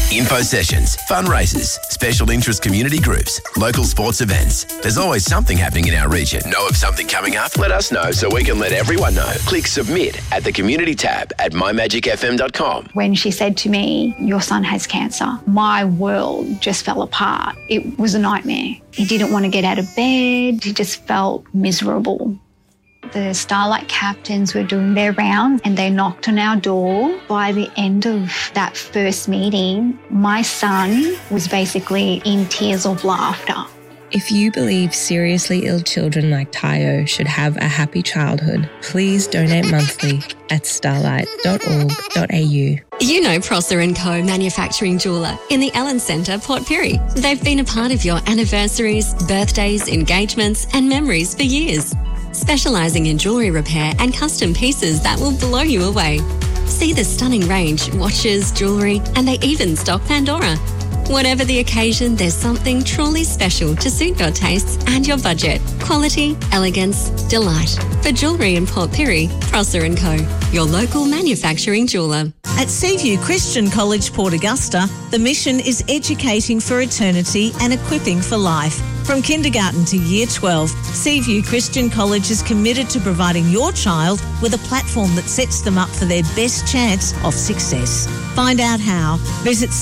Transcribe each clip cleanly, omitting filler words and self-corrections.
Info sessions, fundraisers, special interest community groups, local sports events. There's always something happening in our region. Know of something coming up? Let us know so we can let everyone know. Click submit at the community tab at mymagicfm.com. When she said to me, your son has cancer, my world just fell apart. It was a nightmare. He didn't want to get out of bed. He just felt miserable. The Starlight captains were doing their rounds and they knocked on our door. By the end of that first meeting, my son was basically in tears of laughter. If you believe seriously ill children like Tayo should have a happy childhood, please donate monthly at starlight.org.au. You know Prosser & Co. Manufacturing Jeweller in the Ellen Centre, Port Pirie. They've been a part of your anniversaries, birthdays, engagements and memories for years. Specialising in jewellery repair and custom pieces that will blow you away. See the stunning range, watches, jewellery, and they even stock Pandora. Whatever the occasion, there's something truly special to suit your tastes and your budget. Quality, elegance, delight. For jewellery in Port Pirie, Prosser & Co. Your local manufacturing jeweller. At Seaview Christian College, Port Augusta, the mission is educating for eternity and equipping for life. From kindergarten to year 12, Seaview Christian College is committed to providing your child with a platform that sets them up for their best chance of success. Find out how. Visit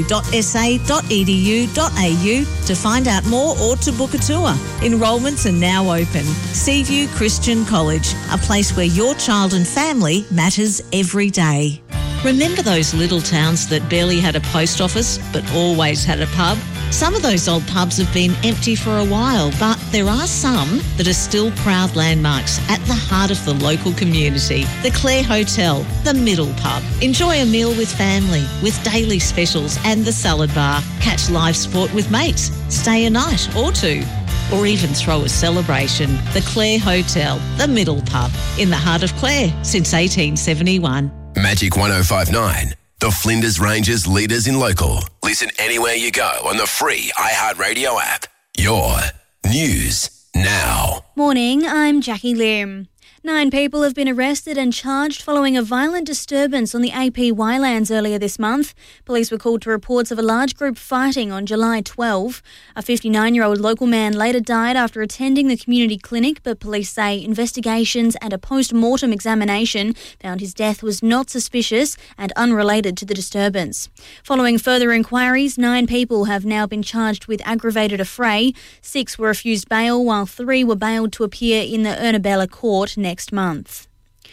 seaview.sa.edu.au to find out more or to book a tour. Enrolments are now open. Seaview Christian College, a place where your child and family matters every day. Remember those little towns that barely had a post office but always had a pub? Some of those old pubs have been empty for a while, but there are some that are still proud landmarks at the heart of the local community. The Clare Hotel, the Middle Pub. Enjoy a meal with family, with daily specials and the salad bar. Catch live sport with mates. Stay a night or two. Or even throw a celebration. The Clare Hotel, the Middle Pub, in the heart of Clare since 1871. Magic 105.9. The Flinders Ranges leaders in local. Listen anywhere you go on the free iHeartRadio app. Your news now. Morning, I'm Jackie Lim. 9 people have been arrested and charged following a violent disturbance on the APY lands earlier this month. Police were called to reports of a large group fighting on July 12. A 59-year-old local man later died after attending the community clinic, but police say investigations and a post-mortem examination found his death was not suspicious and unrelated to the disturbance. Following further inquiries, 9 people have now been charged with aggravated affray. 6 were refused bail, while 3 were bailed to appear in the Ernabella court next month.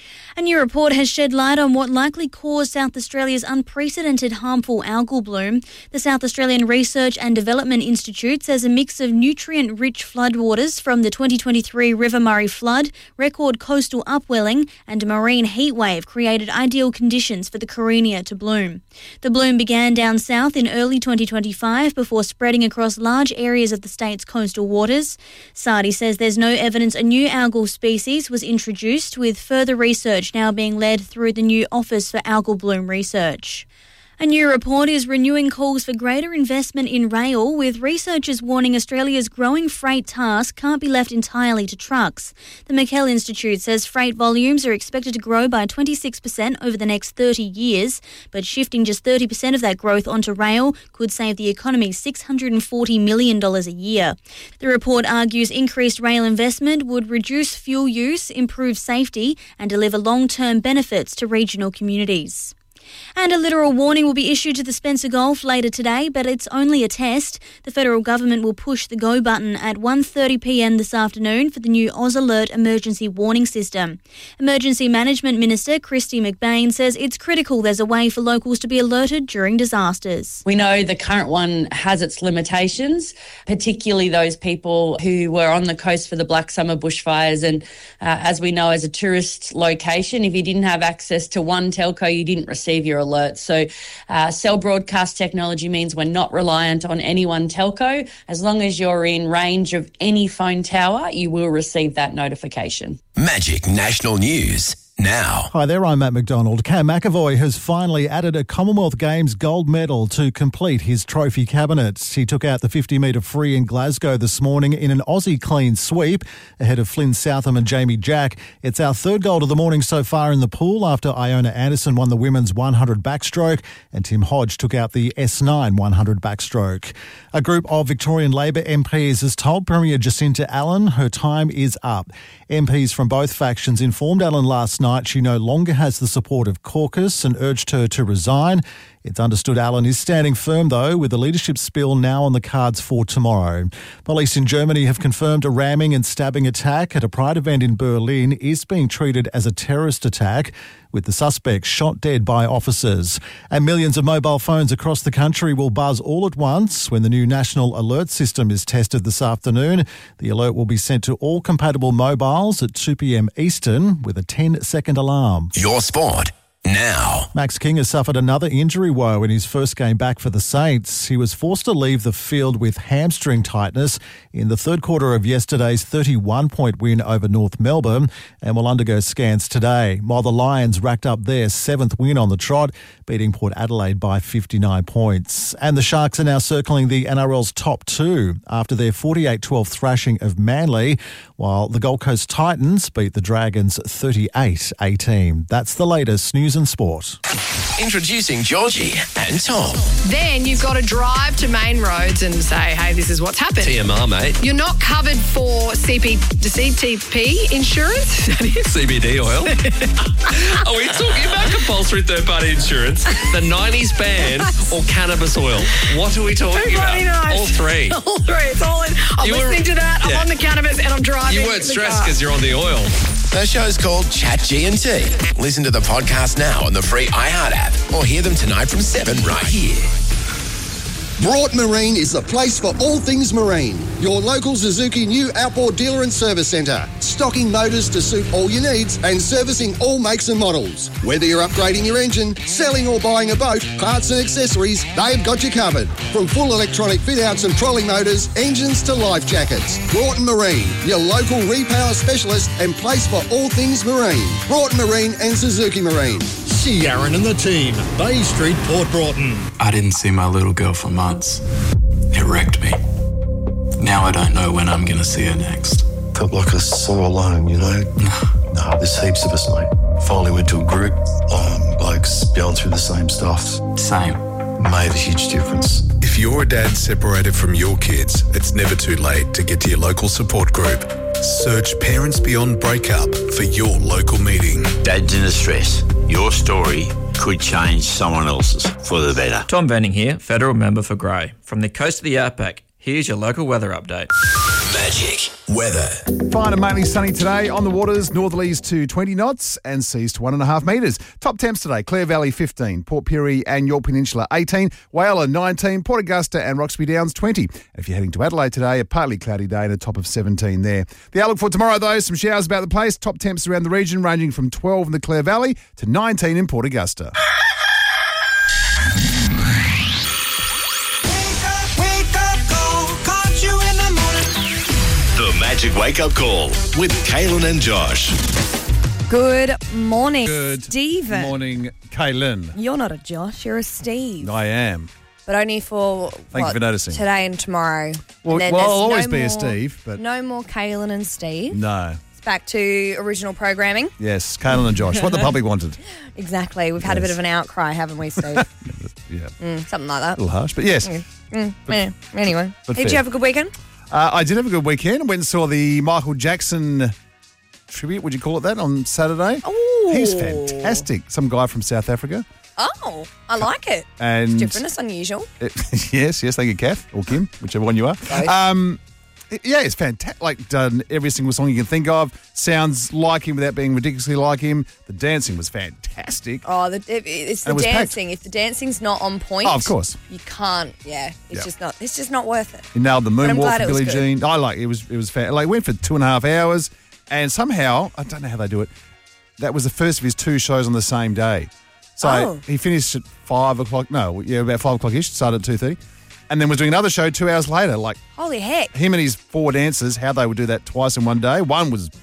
A new report has shed light on what likely caused South Australia's unprecedented harmful algal bloom. The South Australian Research and Development Institute says a mix of nutrient-rich floodwaters from the 2023 River Murray flood, record coastal upwelling and a marine heatwave created ideal conditions for the Carenia to bloom. The bloom began down south in early 2025 before spreading across large areas of the state's coastal waters. SARDI says there's no evidence a new algal species was introduced, with further research now being led through the new Office for Algal Bloom Research. A new report is renewing calls for greater investment in rail, with researchers warning Australia's growing freight task can't be left entirely to trucks. The McKell Institute says freight volumes are expected to grow by 26% over the next 30 years, but shifting just 30% of that growth onto rail could save the economy $640 million a year. The report argues increased rail investment would reduce fuel use, improve safety, and deliver long-term benefits to regional communities. And a literal warning will be issued to the Spencer Gulf later today, but it's only a test. The federal government will push the go button at 1:30pm this afternoon for the new Oz Alert emergency warning system. Emergency Management Minister Kristy McBain says it's critical there's a way for locals to be alerted during disasters. We know the current one has its limitations, particularly those people who were on the coast for the Black Summer bushfires. And as we know, as a tourist location, if you didn't have access to one telco, you didn't receive your alert. So cell broadcast technology means we're not reliant on any one telco. As long as you're in range of any phone tower, you will receive that notification. Magic National News. now. Hi there, I'm Matt McDonald. Cam McAvoy has finally added a Commonwealth Games gold medal to complete his trophy cabinet. He took out the 50-metre free in Glasgow this morning in an Aussie clean sweep ahead of Flynn Southam and Jamie Jack. It's our third gold of the morning so far in the pool after Iona Anderson won the women's 100 backstroke and Tim Hodge took out the S9 100 backstroke. A group of Victorian Labor MPs has told Premier Jacinta Allen her time is up. MPs from both factions informed Allen last night she no longer has the support of caucus and urged her to resign. It's understood Allen is standing firm, though, with the leadership spill now on the cards for tomorrow. Police in Germany have confirmed a ramming and stabbing attack at a Pride event in Berlin is being treated as a terrorist attack, with the suspect shot dead by officers. And millions of mobile phones across the country will buzz all at once when the new National Alert System is tested this afternoon. The alert will be sent to all compatible mobiles at 2 p.m. Eastern with a 10-second alarm. Your sport now. Max King has suffered another injury woe in his first game back for the Saints. He was forced to leave the field with hamstring tightness in the third quarter of yesterday's 31-point win over North Melbourne and will undergo scans today, while the Lions racked up their 7th win on the trot, beating Port Adelaide by 59 points. And the Sharks are now circling the NRL's top 2 after their 48-12 thrashing of Manly, while the Gold Coast Titans beat the Dragons 38-18. That's the latest news and sport. Introducing Georgie and Tom. Then you've got to drive to Main Roads and say, hey, this is what's happened. TMR, mate. You're not covered for CTP insurance. CBD oil. Are we talking about compulsory third-party insurance, the 90s ban, or cannabis oil? What are we talking about? Knows. All three. All three. It's all in. I'm listening to that. I'm on the cannabis and I'm driving. You weren't stressed because you're on the oil. The show's called Chat G&T. Listen to the podcast now on the free iHeart app or hear them tonight from 7 right here. Broughton Marine is the place for all things marine. Your local Suzuki new outboard dealer and service centre. Stocking motors to suit all your needs and servicing all makes and models. Whether you're upgrading your engine, selling or buying a boat, parts and accessories, they've got you covered. From full electronic fit-outs and trolley motors, engines to life jackets. Broughton Marine, your local repower specialist and place for all things marine. Broughton Marine and Suzuki Marine. See Aaron and the team, Bay Street, Port Broughton. I didn't see my little girl for months. It wrecked me. Now I don't know when I'm going to see her next. Felt like I was so alone, you know? No, there's heaps of us, mate. Finally went to a group, blokes going through the same stuff. Same. Made a huge difference. If you're a dad separated from your kids, it's never too late to get to your local support group. Search Parents Beyond Breakup for your local meeting. Dads in distress. Your story could change someone else's for the better. Tom Venning here, Federal Member for Grey. From the coast of the Outback, here's your local weather update. Magic weather. Fine and mainly sunny today. On the waters, northerlies to 20 knots and seas to 1.5 metres. Top temps today, Clare Valley 15, Port Pirie and York Peninsula 18, Whyalla 19, Port Augusta and Roxby Downs 20. And if you're heading to Adelaide today, a partly cloudy day and a top of 17 there. The outlook for tomorrow, though, some showers about the place. Top temps around the region ranging from 12 in the Clare Valley to 19 in Port Augusta. Magic Wake Up Call with Kaylin and Josh. Good morning, Good Stephen. morning, Kaylin. You're not a Josh, you're a Steve. I am. But only for, Thank you for noticing. Today and tomorrow. Well, and I'll always be a Steve. But no more Kaylin and Steve. No. It's back to original programming. Yes, Kaylin and Josh. What the public wanted. Exactly. We've had a bit of an outcry, haven't we, Steve? Yeah. Something like that. A little harsh, but yes. Anyway. But Did you have a good weekend? I did have a good weekend. I went and saw the Michael Jackson tribute, would you call it that, on Saturday. Oh. He's fantastic. Some guy from South Africa. Oh, I like it. And it's different, it's unusual. Yes, thank you, Kath, or Kim, whichever one you are. It's fantastic. Like, done every single song you can think of. Sounds like him without being ridiculously like him. The dancing was fantastic. Oh, it's the dancing. If the dancing's not on point, of course, you can't. Yeah, it's just not worth it. He nailed the moonwalk for Billie Jean. I like it. Was fantastic. Like, went for 2.5 hours, and somehow I don't know how they do it. That was the first of his 2 shows on the same day. So he finished at 5 o'clock. No, about 5 o'clock-ish. Started at 2:30. And then was doing another show 2 hours later. Like, holy heck. Him and his 4 dancers, how they would do that twice in one day. One was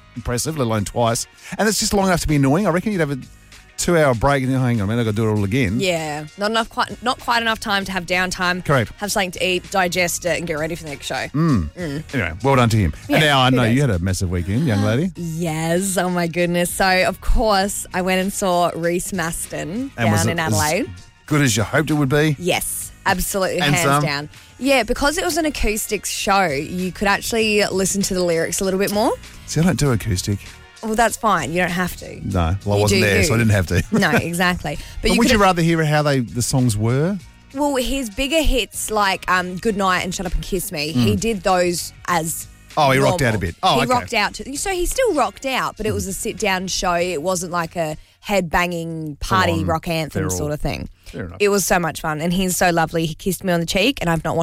impressive, let alone twice. And it's just long enough to be annoying. I reckon you'd have a 2-hour break and hang on a minute, I've got to do it all again. Yeah, not quite enough time to have downtime. Correct. Have something to eat, digest it, and get ready for the next show. Anyway, well done to him. Yeah, and now I know kudos. you had a massive weekend, young lady. Yes, oh my goodness. So, of course, I went and saw Reese Maston And was down it in Adelaide. as good as you hoped it would be? Yes, absolutely, And hands some? down. Yeah, because it was an acoustic show, you could actually listen to the lyrics a little bit more. See, I don't do acoustic. Well, that's fine. You don't have to. No, well, I You wasn't do there, you. so I didn't have to. No, exactly. But would you rather hear how the songs were? Well, his bigger hits like Good Night and Shut Up and Kiss Me, he did those as Oh, he rocked normal. out a bit. Oh, he okay. rocked out. So he still rocked out, but it was a sit-down show. It wasn't like a head-banging party Full-on rock anthem feral. sort of thing. Fair enough. It was so much fun, and he's so lovely. He kissed me on the cheek, and I've not